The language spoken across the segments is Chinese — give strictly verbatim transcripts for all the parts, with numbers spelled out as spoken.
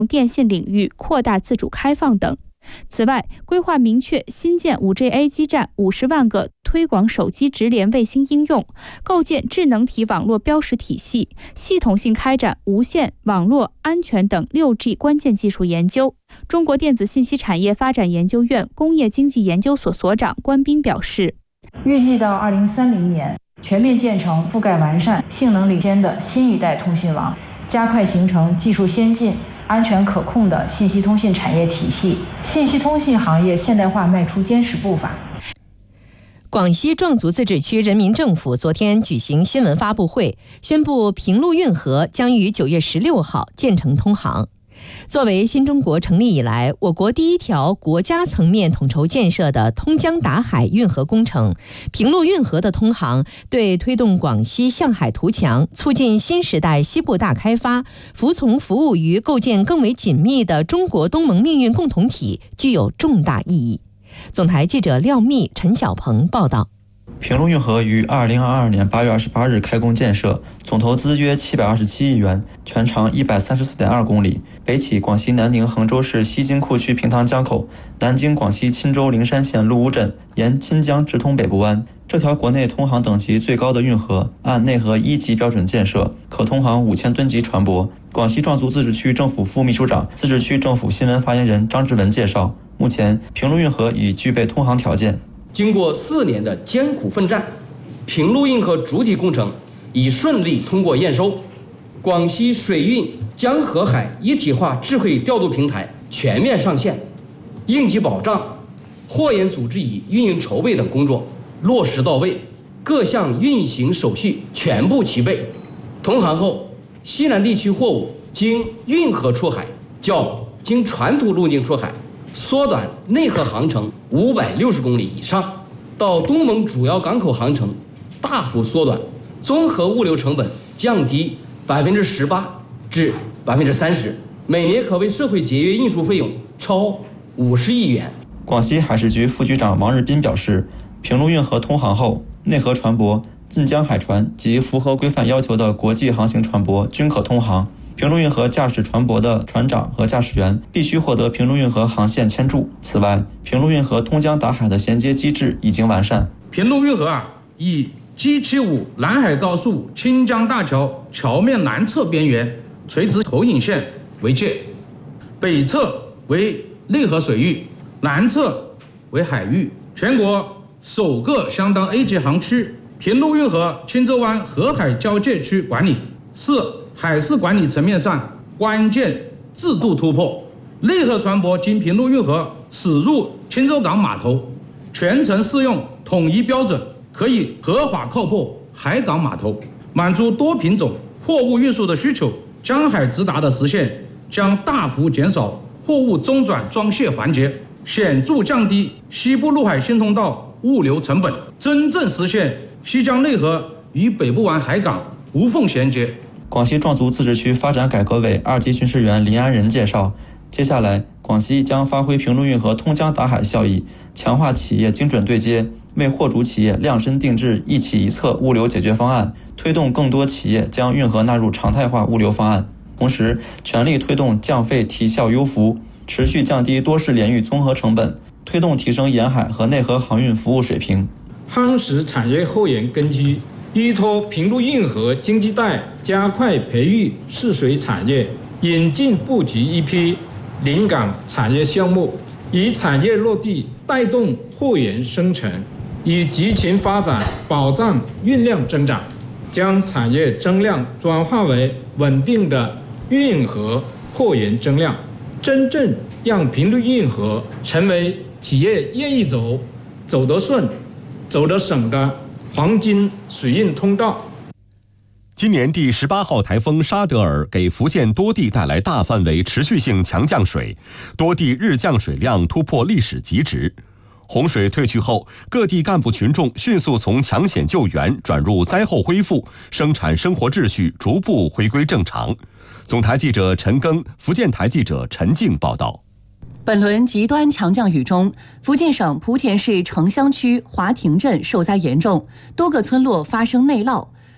电信领域扩大自主开放等。此外，规划明确新建 五 G A 基站五十万个，推广手机直连卫星应用，构建智能体网络标识体系，系统性开展无线网络安全等 六 G 关键技术研究。中国电子信息产业发展研究院工业经济研究所所长关斌表示， 预计到二零三零年全面建成覆盖完善、性能领先的新一代通信网，加快形成技术先进、安全可控的信息通信产业体系，信息通信行业现代化迈出坚实步伐。 广西壮族自治区人民政府昨天举行新闻发布会，宣布平陆运河将于九月十六号建成通航。作为新中国成立以来我国第一条国家层面统筹建设的通江达海运河工程，平陆运河的通航对推动广西向海图强、促进新时代西部大开发、服从服务于构建更为紧密的中国东盟命运共同体具有重大意义。总台记者廖密、陈小鹏报道。 平陆运河于二零二二年八月二十八日开工建设，总投资约七百二十七亿元，全长一百三十四点二公里，北起广西南宁衡州市西金库区平塘江口，南经广西钦州灵山县陆乌镇，沿钦江直通北部湾。这条国内通航等级最高的运河，按内河一级标准建设，可通航五千吨级船舶。广西壮族自治区政府副秘书长、自治区政府新闻发言人张志文介绍，目前平陆运河已具备通航条件。 经过四年的艰苦奋战，平陆运河主体工程已顺利通过验收，广西水运江河海一体化智慧调度平台全面上线，应急保障、货运组织与运营筹备等工作落实到位，各项运行手续全部齐备。通航后，西南地区货物经运河出海，较经传统路径出海缩短内河航程五百六十公里以上，到东盟主要港口航程大幅缩短，综合物流成本降低百分之十八至百分之三十，每年可为社会节约运输费用超五十亿元。 广西海事局副局长王日斌表示，平陆运河通航后，内河船舶、近江海船及符合规范要求的国际航行船舶均可通航。平陆运河驾驶船舶的船长和驾驶员必须获得平陆运河航线签注。此外，平陆运河通江达海的衔接机制已经完善。 平陆运河啊，以 G 七十五 南海高速清江大桥桥面南侧边缘垂直投影线为界，北侧为内河水域，南侧为海域，全国首个相当 A 级航区。平陆运河钦州湾河海交界区管理是海事管理层面上关键制度突破。内河船舶经平陆运河驶入钦州港码头，全程适用统一标准，可以合法靠泊海港码头，满足多品种货物运输的需求。江海直达的实现，将大幅减少货物中转装卸环节，显著降低西部陆海新通道物流成本，真正实现西江内河与北部湾海港无缝衔接。 广西壮族自治区发展改革委二级巡视员林安仁介绍，接下来广西将发挥平陆运河通江达海效益，强化企业精准对接，为货主企业量身定制一企一策物流解决方案，推动更多企业将运河纳入常态化物流方案。同时，全力推动降费提效优服，持续降低多式联运综合成本，推动提升沿海和内河航运服务水平， 夯实产业后援根基，依托平陆运河经济带，加快培育试水产业，引进布局一批临港产业项目，以产业落地带动货源生成，以集群发展保障运量增长，将产业增量转化为稳定的运河货源增量，真正让平陆运河成为企业愿意走、走得顺、走得省的黄金水运通道。 今年第十八号台风沙德尔给福建多地带来大范围持续性强降水，多地日降水量突破历史极值。洪水退去后，各地干部群众迅速从抢险救援转入灾后恢复，生产生活秩序逐步回归正常。总台记者陈庚，福建台记者陈静报道。 本轮极端强降雨中，福建省莆田市城乡区华亭镇受灾严重，多个村落发生内涝。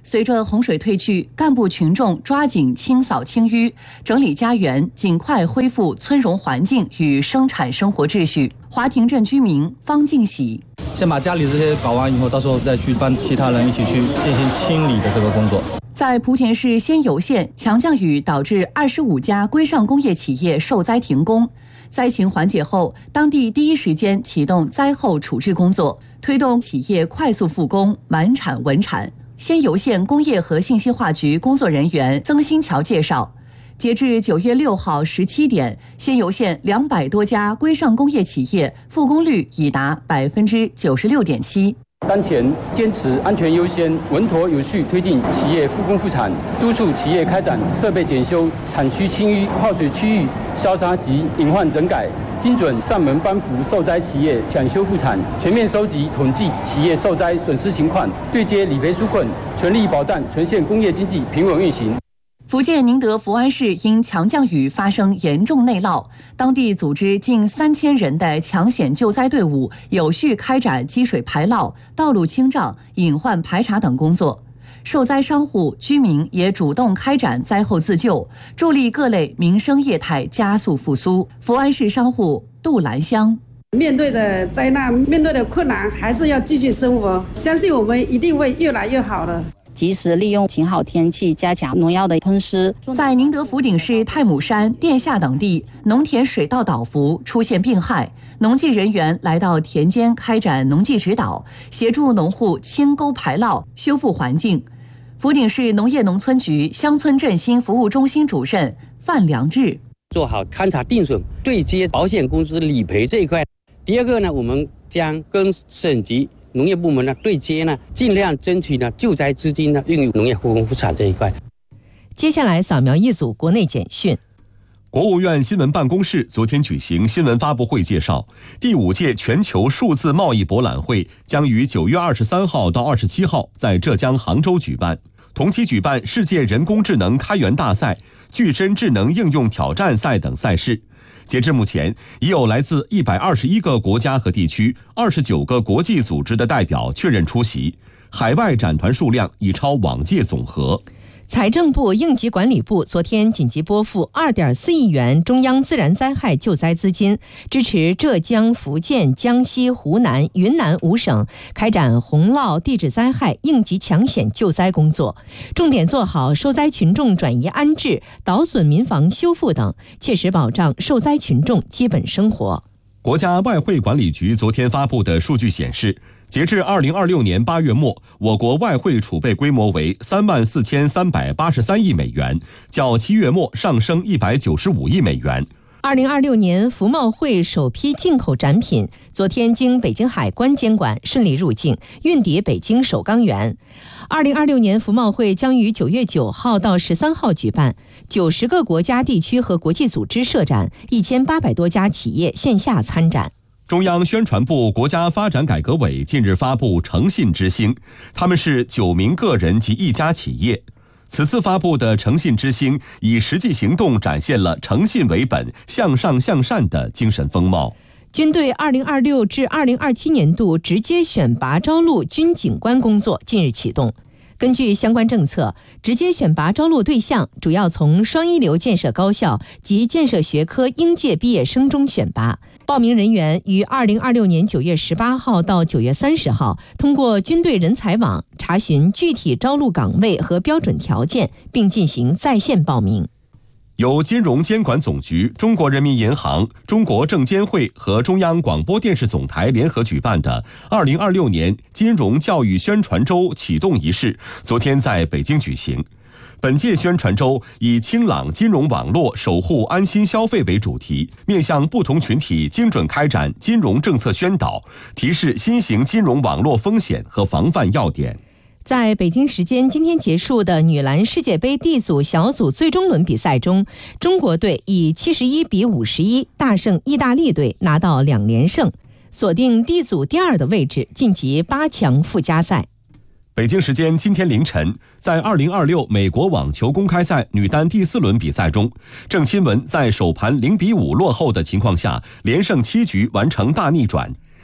随着洪水退去，干部群众抓紧清扫清淤，整理家园，尽快恢复村容环境与生产生活秩序。华亭镇居民方敬喜： 先把家里这些搞完以后，到时候再去帮其他人一起去进行清理的这个工作。 在莆田市仙游县，强降雨导致二十五家规上工业企业受灾停工。灾情缓解后，当地第一时间启动灾后处置工作，推动企业快速复工，满产稳产。仙游县工业和信息化局工作人员曾新桥介绍，截至九月六号十七点，仙游县两百多家规上工业企业复工率已达百分之九十六点七。 当前坚持安全优先，稳妥有序推进企业复工复产，督促企业开展设备检修、产区清淤、泡水区域消杀及隐患整改，精准上门帮扶受灾企业抢修复产，全面收集统计企业受灾损失情况，对接理赔纾困，全力保障全县工业经济平稳运行。 福建宁德福安市因强降雨发生严重内涝，当地组织近三千人的抢险救灾队伍，有序开展积水排涝、道路清障、隐患排查等工作。受灾商户、居民也主动开展灾后自救，助力各类民生业态加速复苏。福安市商户杜兰香： 面对的灾难，面对的困难，还是要继续生活，相信我们一定会越来越好的。 及时利用晴好天气，加强农药的喷施。 在宁德福鼎市太姥山、殿下等地，农田水稻倒伏出现病害，农技人员来到田间开展农技指导，协助农户清沟排涝，修复环境。福鼎市农业农村局乡村振兴服务中心主任范良志： 做好勘察定损、对接保险公司理赔这一块。第二个呢，我们将跟省级农业部门呢对接呢，尽量争取呢救灾资金呢用于农业复工复产这一块。 接下来扫描一组国内简讯。 国务院新闻办公室昨天举行新闻发布会，介绍第五届全球数字贸易博览会将于九月二十三号到二十七号在浙江杭州举办，同期举办世界人工智能开源大赛、具身智能应用挑战赛等赛事。截至目前，已有来自一百二十一个国家和地区、二十九个国际组织的代表确认出席，海外展团数量已超往届总和。 财政部应急管理部昨天紧急拨付 二点四亿元中央自然灾害救灾资金，支持浙江、福建、江西、湖南、云南五省开展洪涝地质灾害应急抢险救灾工作，重点做好受灾群众转移安置、倒损民房修复等，切实保障受灾群众基本生活。 国家外汇管理局昨天发布的数据显示，截至二零二六年八月末，我国外汇储备规模为三万四千三百八十三亿美元，较七月末上升一百九十五亿美元。 二零二六年服贸会首批进口展品昨天经北京海关监管顺利入境，运抵北京首钢园。二零二六年服贸会将于九月九号到十三号举办，九十个国家地区和国际组织设展，一千八百多家企业线下参展。 中央宣传部国家发展改革委近日发布诚信之星，他们是九名个人及一家企业。此次发布的诚信之星以实际行动展现了诚信为本、向上向善的精神风貌。 军队二零二六至二零二七年度直接选拔招录军警官工作近日启动。根据相关政策，直接选拔招录对象主要从双一流建设高校及建设学科应届毕业生中选拔。报名人员于二零二六年九月十八号到九月三十号通过军队人才网查询具体招录岗位和标准条件，并进行在线报名。 由金融监管总局、中国人民银行、中国证监会和中央广播电视总台联合举办的二零二六年金融教育宣传周启动仪式昨天在北京举行。本届宣传周以清朗金融网络守护安心消费为主题，面向不同群体精准开展金融政策宣导，提示新型金融网络风险和防范要点。 在北京时间今天结束的女篮世界杯 D 组小组最终轮比赛中，中国队以七十一比五十一大胜意大利队，拿到两连胜，锁定 D 组第二的位置，晋级八强附加赛。 北京时间今天凌晨，在二零二六美国网球公开赛女单第四轮比赛中，郑钦文在首盘零比五落后的情况下，连胜七局完成大逆转。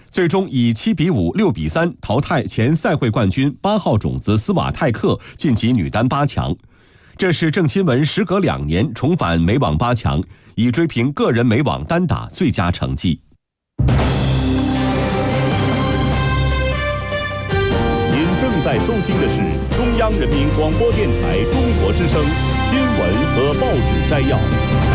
最终以七比五、六比三淘汰前赛会冠军八号种子斯瓦泰克，晋级女单八强。这是郑钦文时隔两年重返美网八强，以追平个人美网单打最佳成绩。 您正在收听的是中央人民广播电台中国之声新闻和报纸摘要。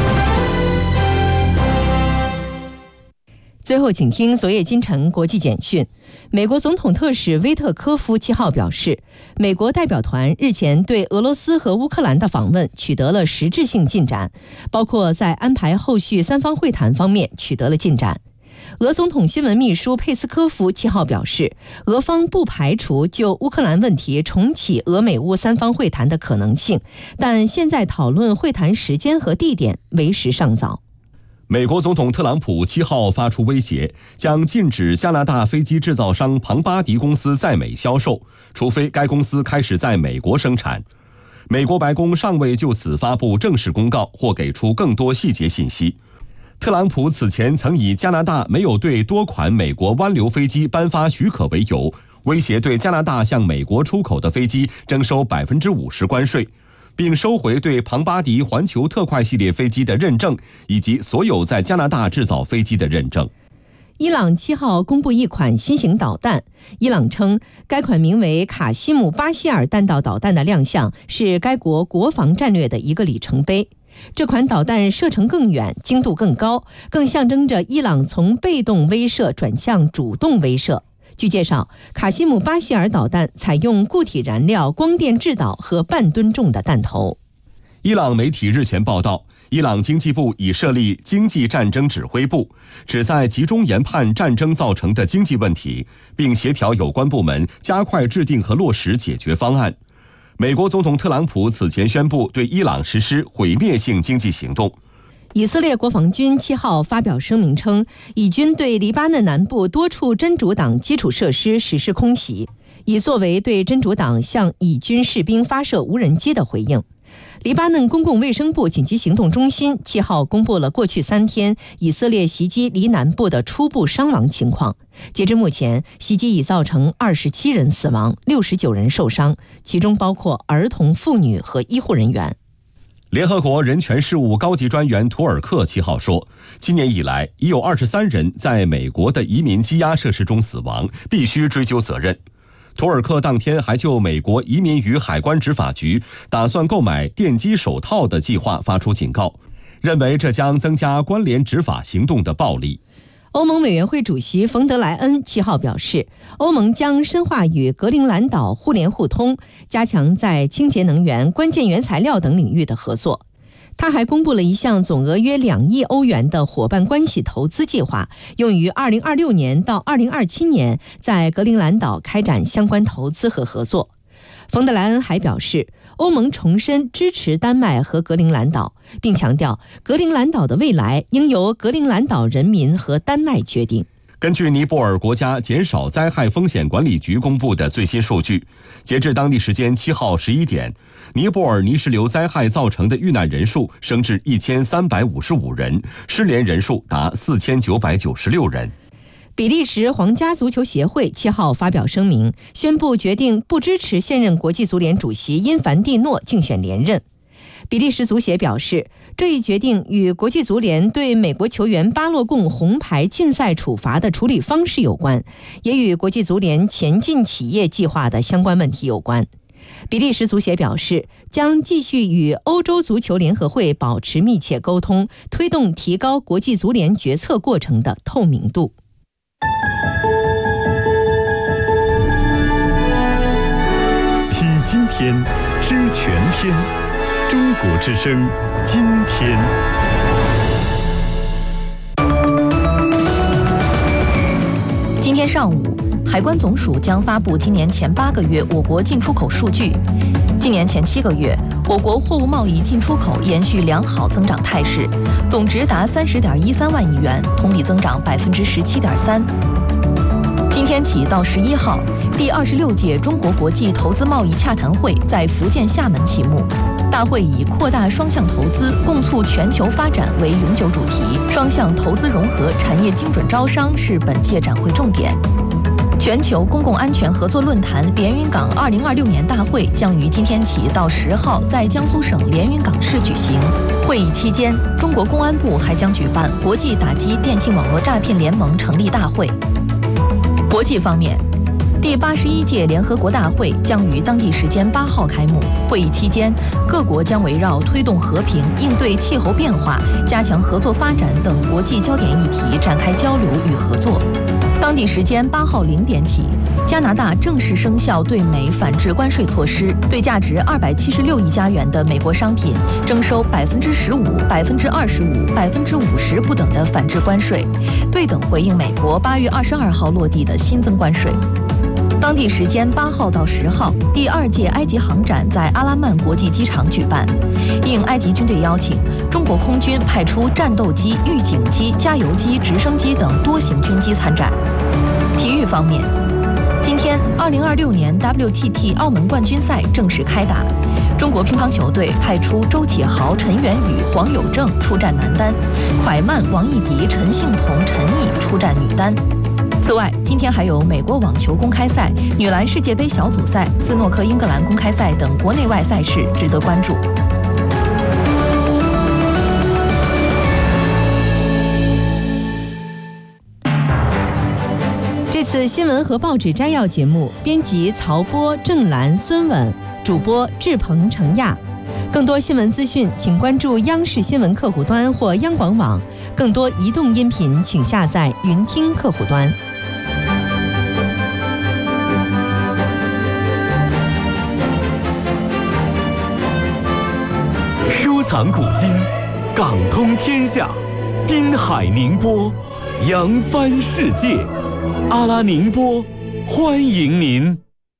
最后，请听昨夜今晨国际简讯。美国总统特使威特科夫七号表示，美国代表团日前对俄罗斯和乌克兰的访问取得了实质性进展，包括在安排后续三方会谈方面取得了进展。俄总统新闻秘书佩斯科夫七号表示，俄方不排除就乌克兰问题重启俄美乌三方会谈的可能性，但现在讨论会谈时间和地点为时尚早。 美国总统特朗普七号发出威胁，将禁止加拿大飞机制造商庞巴迪公司在美销售，除非该公司开始在美国生产。美国白宫尚未就此发布正式公告或给出更多细节信息。特朗普此前曾以加拿大没有对多款美国湾流飞机颁发许可为由，威胁对加拿大向美国出口的飞机征收百分之五十关税，并收回对庞巴迪环球特快系列飞机的认证，以及所有在加拿大制造飞机的认证。 伊朗七号公布一款新型导弹，伊朗称该款名为卡西姆巴希尔弹道导弹的亮相是该国国防战略的一个里程碑。这款导弹射程更远，精度更高，更象征着伊朗从被动威慑转向主动威慑。据介绍，卡西姆巴希尔导弹采用固体燃料、光电制导和半吨重的弹头。 伊朗媒体日前报道，伊朗经济部已设立经济战争指挥部，旨在集中研判战争造成的经济问题，并协调有关部门加快制定和落实解决方案。美国总统特朗普此前宣布对伊朗实施毁灭性经济行动。 以色列国防军七号发表声明称，以军对黎巴嫩南部多处真主党基础设施实施空袭，以作为对真主党向以军士兵发射无人机的回应。黎巴嫩公共卫生部紧急行动中心七号公布了过去三天以色列袭击黎南部的初步伤亡情况。截至目前，袭击已造成二十七人死亡，六十九人受伤，其中包括儿童、妇女和医护人员。 联合国人权事务高级专员图尔克七号说，今年以来已有二十三人在美国的移民羁押设施中死亡，必须追究责任。图尔克当天还就美国移民与海关执法局打算购买电击手套的计划发出警告，认为这将增加关联执法行动的暴力。 欧盟委员会主席冯德莱恩七号表示，欧盟将深化与格陵兰岛互联互通，加强在清洁能源、关键原材料等领域的合作。他还公布了一项总额约两亿欧元的伙伴关系投资计划，用于二零二六年到二零二七年在格陵兰岛开展相关投资和合作。冯德莱恩还表示，欧盟重申支持丹麦和格陵兰岛，并强调格陵兰岛的未来应由格陵兰岛人民和丹麦决定。 根据尼泊尔国家减少灾害风险管理局公布的最新数据，截至当地时间七号十一点，尼泊尔泥石流灾害造成的遇难人数升至一千三百五十五人，失联人数达四千九百九十六人。 比利时皇家足球协会七号发表声明，宣布决定不支持现任国际足联主席因凡蒂诺竞选连任。比利时足协表示，这一决定与国际足联对美国球员巴洛贡红牌禁赛处罚的处理方式有关，也与国际足联前进企业计划的相关问题有关。比利时足协表示，将继续与欧洲足球联合会保持密切沟通，推动提高国际足联决策过程的透明度。 听今天，知全天。中国之声，今天。 今天上午，海关总署将发布今年前八个月我国进出口数据。今年前七个月，我国货物贸易进出口延续良好增长态势，总值达三十点一三万亿元，同比增长百分之十七点三。今天起到十一号，第二十六届中国国际投资贸易洽谈会在福建厦门启幕。 大会以扩大双向投资，共促全球发展为永久主题，双向投资融合、产业精准招商是本届展会重点。全球公共安全合作论坛连云港二零二六年大会将于今天起到十号在江苏省连云港市举行。会议期间，中国公安部还将举办国际打击电信网络诈骗联盟成立大会。国际方面，第八十一届联合国大会将于当地时间八号开幕。会议期间，各国将围绕推动和平、应对气候变化、加强合作发展等国际焦点议题展开交流与合作。当地时间八号零点起，加拿大正式生效对美反制关税措施，对价值二百七十六亿加元的美国商品征收百分之十五、百分之二十五、百分之五十不等的反制关税，对等回应美国八月二十二号落地的新增关税。当地时间八号到十号，第二届埃及航展在阿拉曼国际机场举办。应埃及军队邀请，中国空军派出战斗机、预警机、加油机、直升机等多型军机参展。体育方面，今天二零二六年 W T T 澳门冠军赛正式开打。中国乒乓球队派出周启豪、陈元宇、黄有正出战男单，蒯曼、王艺迪、陈幸同、陈毅出战女单。此外，今天还有美国网球公开赛、女篮世界杯小组赛、斯诺克英格兰公开赛等国内外赛事值得关注。 这次新闻和报纸摘要节目，编辑曹波、郑兰、孙稳，主播志鹏、程亚。更多新闻资讯，请关注央视新闻客户端或央广网。更多移动音频，请下载云听客户端。 收藏古今，港通天下，滨海宁波，扬帆世界。阿拉宁波，欢迎您。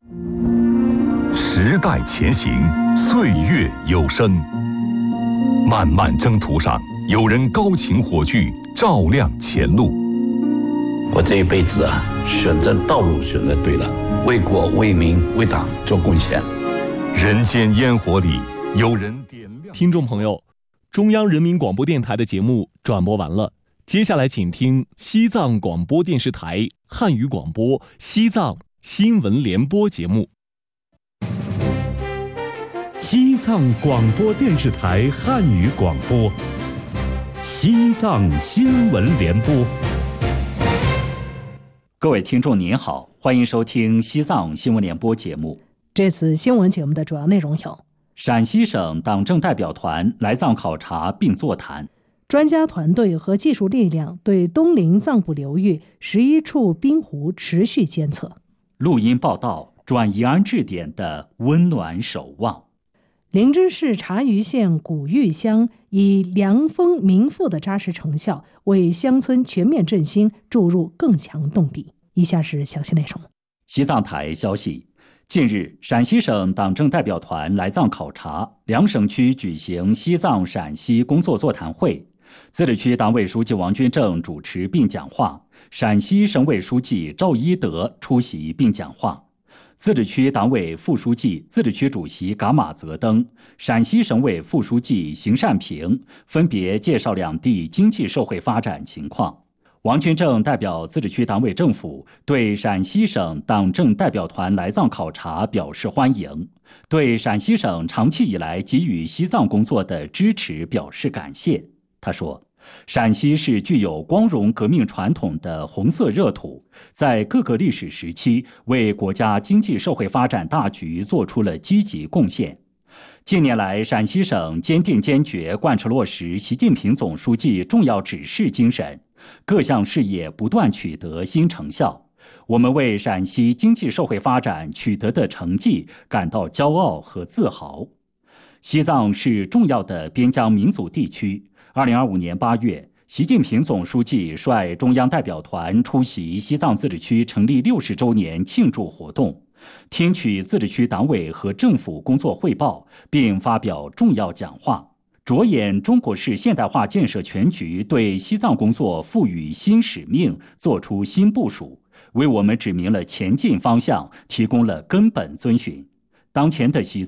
时代前行，岁月有声。漫漫征途上，有人高擎火炬，照亮前路。 我这一辈子啊，选择道路选择对了，为国为民为党做贡献。 人间烟火里，有人点亮。 听众朋友，中央人民广播电台的节目转播完了，接下来请听西藏广播电视台汉语广播西藏新闻联播节目。 西藏广播电视台汉语广播，西藏新闻联播。 各位听众您好，欢迎收听西藏新闻联播节目。 这次新闻节目的主要内容有： 陕西省党政代表团来藏考察并座谈， 专家团队和技术力量对东林藏布流域十一处冰湖持续监测。 录音报道转移安置点的温暖守望。 林芝市茶余县古玉乡以凉风民富的扎实成效，为乡村全面振兴注入更强动力。以下是详细内容。 西藏台消息，近日，陕西省党政代表团来藏考察，两省区举行西藏陕西工作座谈会。自治区党委书记王军正主持并讲话，陕西省委书记赵一德出席并讲话。自治区党委副书记、自治区主席噶玛泽登、陕西省委副书记邢善平分别介绍两地经济社会发展情况。王军正代表自治区党委政府对陕西省党政代表团来藏考察表示欢迎，对陕西省长期以来给予西藏工作的支持表示感谢。他说，陕西是具有光荣革命传统的红色热土，在各个历史时期为国家经济社会发展大局做出了积极贡献。近年来，陕西省坚定坚决贯彻落实习近平总书记重要指示精神，各项事业不断取得新成效。我们为陕西经济社会发展取得的成绩感到骄傲和自豪。西藏是重要的边疆民族地区。二零二五年八月，习近平总书记率中央代表团出席西藏自治区成立六十周年庆祝活动，听取自治区党委和政府工作汇报，并发表重要讲话，着眼中国式现代化建设全局对西藏工作赋予新使命，作出新部署，为我们指明了前进方向，提供了根本遵循。当前的西藏，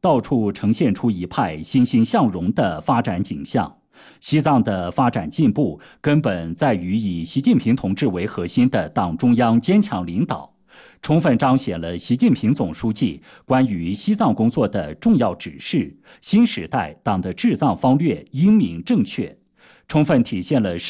到处呈现出一派欣欣向荣的发展景象。西藏的发展进步根本在于以习近平同志为核心的党中央坚强领导，充分彰显了习近平总书记关于西藏工作的重要指示。新时代党的治藏方略英明正确，充分体现了